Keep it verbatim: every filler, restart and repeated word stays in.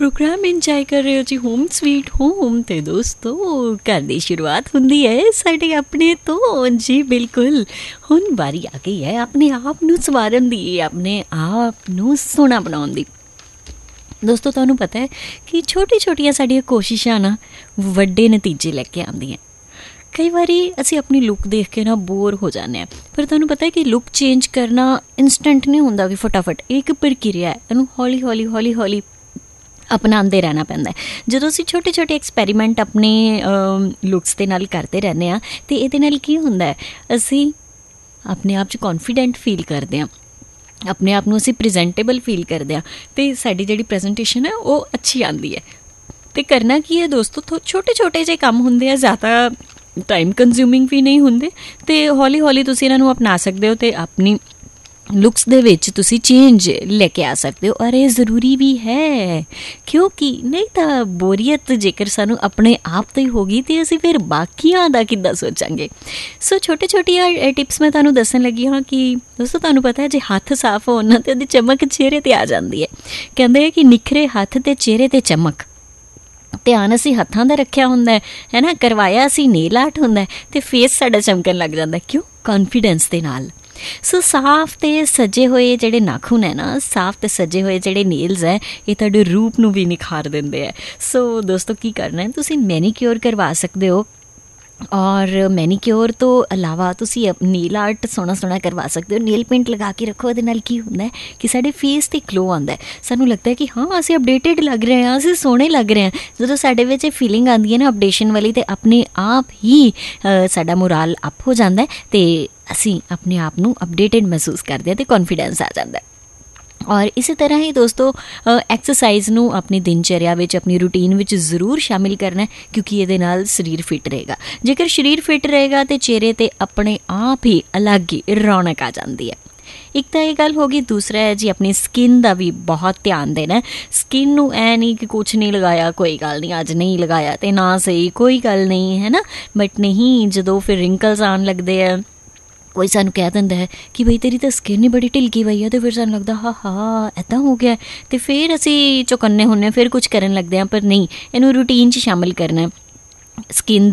Programme enjoy कर रहे हो जी होम स्वीट होम। तो दोस्तों घर की शुरुआत होंदी है साडे अपने तो जी बिल्कुल। हुण बारी आ गई है अपने आप नूं सवारन दी, अपने आप नूं सोहना बनाउण दी। दोस्तों तुहानूं पता है कि छोटी छोटियां साडियां कोशिशां ना वड्डे नतीजे लैके आंदियां। कई बारी असी अपनी लुक देख के ना बोर हो जाते हैं, पर तुहानूं पता है कि लुक चेंज करना इंस्टेंट नहीं होंदा कि फटाफट, एक प्रक्रिया है। इहनूं हौली हौली हौली हौली अपनाते रहना पैंदा है। जदों असीं छोटे छोटे एक्सपैरीमेंट अपने लुक्स दे नाल करते रहने आ ते इहदे नाल की हुंदा है, असीं अपने आप च कॉन्फिडेंट फील करते हैं, अपने आप नूं असीं प्रेजेंटेबल फील करते हैं, तो साडी जिहड़ी प्रेजेंटेशन है वो अच्छी आती है। तो करना की है दोस्तों, तो छोटे छोटे जे काम हुंदे आ, ज़्यादा टाइम कंज्यूमिंग भी नहीं होंदे, तो हौली हौली तुसीं इन्हां नूं अपना सकते हो तो अपनी लुक्स दे विच तुसी चेंज लेके आ सकते हो। और ये ज़रूरी भी है, क्योंकि नहीं तो बोरीयत जेकर सानू अपने आप तो ही होगी तो असीं फिर बाकियां दा किद्दां सोचांगे। सो छोटे छोटियां टिप्स मैं तुहानूं दस्सण लगी हाँ कि दोस्तों तुहानूं पता है जे हत्थ साफ होण ना ते उहदी चमक चेहरे ते आ जांदी है। कहंदे कि निखरे हत्थ ते चेहरे ते चमक। ध्यान असीं हत्थां दा रखिया हुंदा है है ना, करवाया असीं नेल आर्ट हुंदा है ते फेस साडा चमकण लग जांदा है। क्यों? कॉन्फिडेंस दे नाल। सो साफ ते सजे हुए जेडे नाखून है ना, साफ ते सजे हुए जेडे नेल्स है, ये तुहाडे रूप नूं भी निखार दिंदे है। सो दोस्तों की करना है, तुसीं मैनीक्योर करवा सकते हो, और मैनीक्योर तो अलावा तुसी नेल आर्ट सोहना सोहना करवा सकते हो। नेल पेंट लगा के रखो, ਉਹਦੇ ਨਾਲ ਕੀ ਹੁੰਦਾ है कि साढ़े फेस ते ग्लो आंदा है, सानू लगता है कि हाँ असीं अपडेटेड लग रहे हैं, असीं सोहणे लग रहे हैं। ਜਦੋਂ ਸਾਡੇ ਵਿੱਚ फीलिंग आंदी है ना अपडेशन वाली, तो अपने आप ही साडा मोराल अप हो जाता है, तो असीं अपने आप नूं अपडेटेड महसूस करते हैं, तो कॉन्फिडेंस आ जाता है। और इसी तरह ही दोस्तों एक्सरसाइज नूं अपनी दिनचर्या विच, अपनी रूटीन विच ज़रूर शामिल करना है, क्योंकि ये नाल शरीर फिट रहेगा। जेकर शरीर फिट रहेगा तो चेहरे ते अपने आप ही अलग ही रौनक आ जाती है। एक तो ये गल होगी, दूसरा है जी अपनी स्किन का भी बहुत ध्यान देना है। स्किन नूं ऐ नहीं कि कुछ नहीं लगाया कोई गल नहीं, अज नहीं लगाया तो ना सही कोई गल नहीं है ना, बट नहीं जदों फिर रिंकल्स आन लगते हैं, कोई सानू कह दिंदा है कि बई तेरी तो स्किन ही बड़ी ढिलकी पई है, तो फिर सानू लगता हा हा ऐदा हो गया, तो फिर असीं चौकन्ने होने, फिर कुछ करन लगते हैं। पर नहीं, इनू रूटीन च शामिल करना है। स्किन